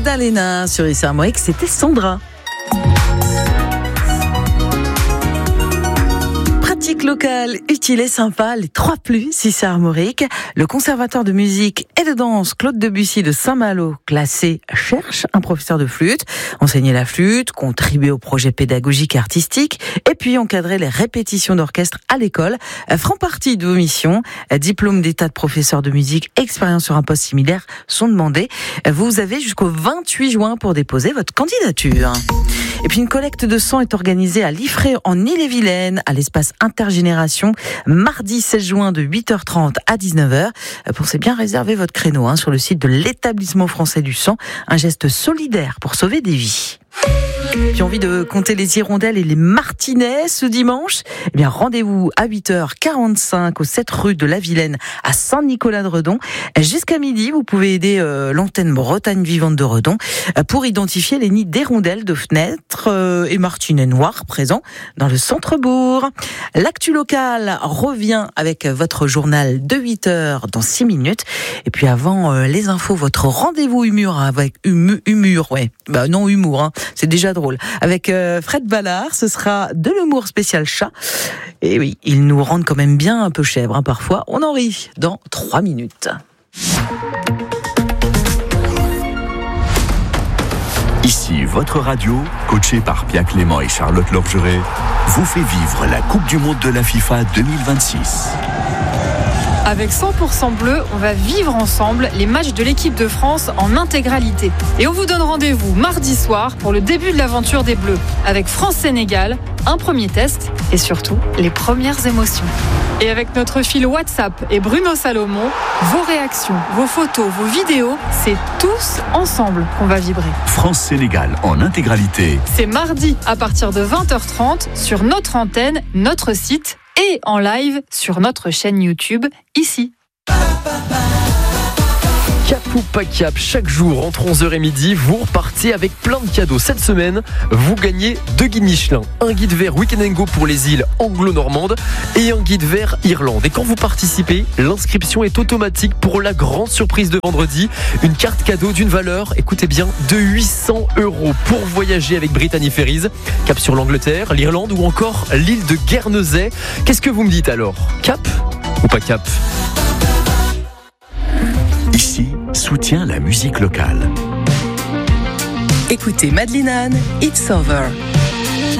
Magdalena sur ICR Armorique, c'était Sandra. Pratique locale, utile et sympa, les 3+, ICR Armorique. Le conservatoire de musique et de danse Claude Debussy de Saint-Malo, classé, cherche un professeur de flûte. Enseigner la flûte, contribuer au projet pédagogique et artistique, et puis encadrer les répétitions d'orchestre à l'école. Feront partie de vos missions. Diplôme d'état de professeur de musique, expérience sur un poste similaire sont demandés. Vous avez jusqu'au 28 juin pour déposer votre candidature. Et puis une collecte de sang est organisée à Liffré en Ille-et-Vilaine, à l'espace Intergénération, mardi 16 juin de 8h30 à 19h. Pensez bien réserver votre créneau sur le site de l'Établissement français du sang. Un geste solidaire pour sauver des vies. Puis envie de compter les hirondelles et les martinets ce dimanche? Eh bien, rendez-vous à 8h45 au 7 rue de la Vilaine à Saint-Nicolas-de-Redon. Jusqu'à midi, vous pouvez aider l'antenne Bretagne Vivante de Redon pour identifier les nids d'hirondelles, de fenêtres et martinets noirs présents dans le centre-bourg. L'actu locale revient avec votre journal de 8h dans 6 minutes. Et puis avant les infos, votre rendez-vous humour avec humour, c'est déjà drôle. Avec Fred Ballard, ce sera de l'humour spécial chat. Et oui, ils nous rendent quand même bien un peu chèvres, parfois. On en rit dans 3 minutes. Ici, votre radio, coachée par Pia Clément et Charlotte Lorgeret, vous fait vivre la Coupe du Monde de la FIFA 2026. Avec 100% bleu, on va vivre ensemble les matchs de l'équipe de France en intégralité. Et on vous donne rendez-vous mardi soir pour le début de l'aventure des Bleus. Avec France-Sénégal, un premier test et surtout les premières émotions. Et avec notre fil WhatsApp et Bruno Salomon, vos réactions, vos photos, vos vidéos, c'est tous ensemble qu'on va vibrer. France-Sénégal en intégralité. C'est mardi à partir de 20h30 sur notre antenne, notre site et en live sur notre chaîne YouTube, ici. Cap ou pas cap, chaque jour entre 11h et midi, vous repartez avec plein de cadeaux. Cette semaine, vous gagnez 2 guides Michelin, un guide vert Weekend & Go pour les îles anglo-normandes et un guide vert Irlande. Et quand vous participez, l'inscription est automatique pour la grande surprise de vendredi, une carte cadeau d'une valeur, écoutez bien, de 800 € pour voyager avec Brittany Ferries, cap sur l'Angleterre, l'Irlande ou encore l'île de Guernesey. Qu'est-ce que vous me dites alors? Cap ou pas cap? Ici, soutient la musique locale. Écoutez Madeleine Anne, It's Over.